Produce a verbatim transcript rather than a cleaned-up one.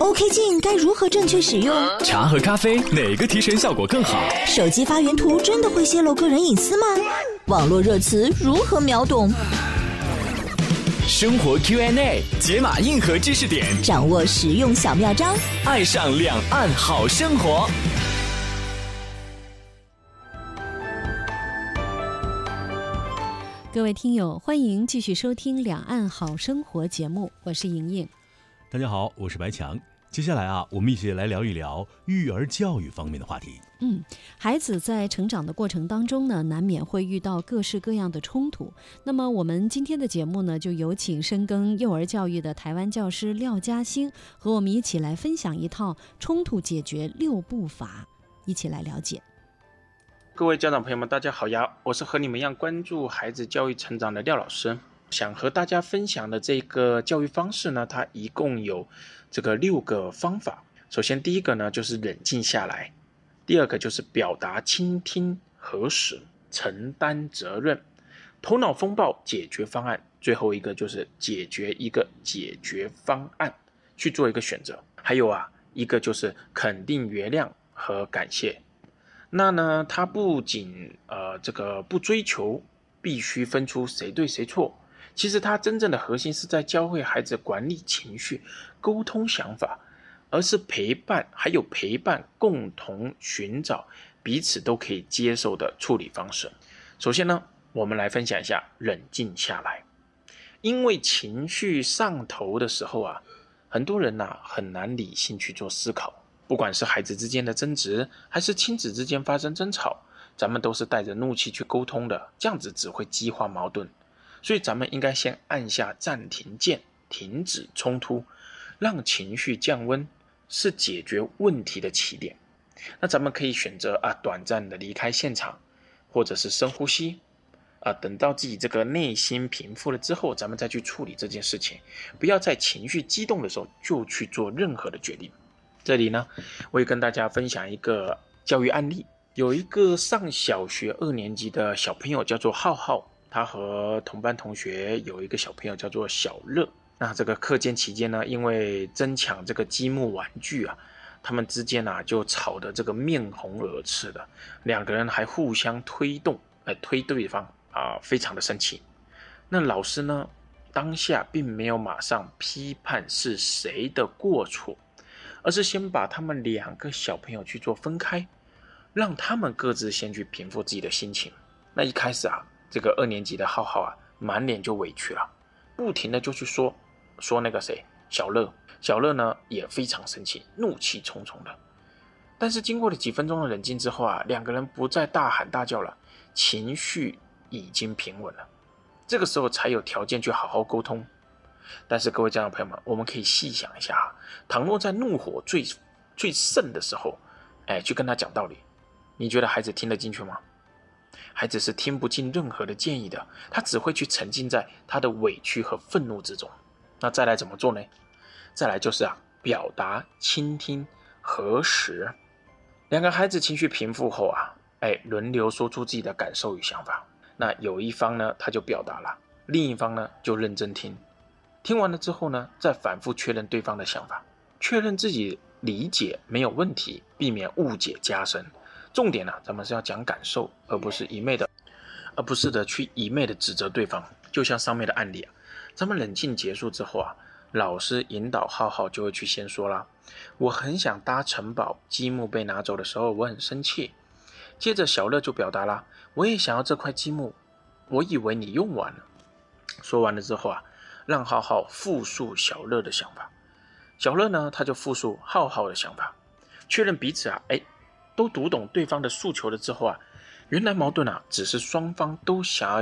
OK 镜该如何正确使用？ 茶和咖啡哪个提神效果更好？ 手机发原图真的会泄露个人隐私吗？网络热词如何秒懂？ 生活 Q and A 解码硬核知识点， 掌握实用小妙招， 爱上两岸好生活。 各位听友，欢迎继续收听《两岸好生活》节目，我是莹莹。 大家好，我是白强。接下来啊，我们一起来聊一聊育儿教育方面的话题。 嗯，孩子在成长的过程当中呢，难免会遇到各式各样的冲突。那么我们今天的节目呢，就有请深耕幼儿教育的台湾教师廖嘉欣和我们一起来分享一套冲突解决六步法，一起来了解。 各位家长朋友们，大家好呀！我是和你们一样关注孩子教育成长的廖老师。想和大家分享的这个教育方式呢，它一共有这个六个方法。首先第一个呢，就是冷静下来；第二个就是表达、倾听、核实、承担责任、头脑风暴解决方案；最后一个就是解决一个解决方案，去做一个选择。还有啊，一个就是肯定、原谅和感谢。那呢，它不仅呃这个不追求必须分出谁对谁错，其实它真正的核心是在教会孩子管理情绪、沟通想法，而是陪伴，还有陪伴共同寻找彼此都可以接受的处理方式。首先呢，我们来分享一下冷静下来。因为情绪上头的时候啊，很多人啊很难理性去做思考。不管是孩子之间的争执，还是亲子之间发生争吵，咱们都是带着怒气去沟通的，这样子只会激化矛盾。所以咱们应该先按下暂停键，停止冲突，让情绪降温，是解决问题的起点。那咱们可以选择啊短暂的离开现场，或者是深呼吸啊，等到自己这个内心平复了之后，咱们再去处理这件事情，不要在情绪激动的时候就去做任何的决定。这里呢，我也跟大家分享一个教育案例。有一个上小学二年级的小朋友叫做浩浩，他和同班同学有一个小朋友叫做小乐。那这个课间期间呢，因为争抢这个积木玩具啊，他们之间啊就吵得这个面红耳赤的，两个人还互相推动，呃推对方啊，非常的生气。那老师呢，当下并没有马上批判是谁的过错，而是先把他们两个小朋友去做分开，让他们各自先去平复自己的心情。那一开始啊，这个二年级的浩浩啊，满脸就委屈了，不停的就去说说那个谁小乐。小乐呢也非常生气，怒气冲冲的。但是经过了几分钟的冷静之后啊，两个人不再大喊大叫了，情绪已经平稳了。这个时候才有条件去好好沟通。但是各位家长朋友们，我们可以细想一下啊，倘若在怒火最最盛的时候，哎，去跟他讲道理，你觉得孩子听得进去吗？孩子是听不进任何的建议的，他只会去沉浸在他的委屈和愤怒之中。那再来怎么做呢？再来就是啊，表达、倾听、核实。两个孩子情绪平复后啊，哎，轮流说出自己的感受与想法。那有一方呢，他就表达了，另一方呢就认真听。听完了之后呢，再反复确认对方的想法，确认自己理解没有问题，避免误解加深。重点呢、啊，咱们是要讲感受，而不是一昧的，而不是的去一昧的指责对方。就像上面的案例啊，咱们冷静结束之后啊，老师引导浩浩就会去先说啦，我很想搭城堡，积木被拿走的时候我很生气。接着小乐就表达啦，我也想要这块积木，我以为你用完了。说完了之后啊，让浩浩复述小乐的想法，小乐呢，他就复述浩浩的想法，确认彼此啊，哎，都读懂对方的诉求了之后啊，原来矛盾啊，只是双方都想要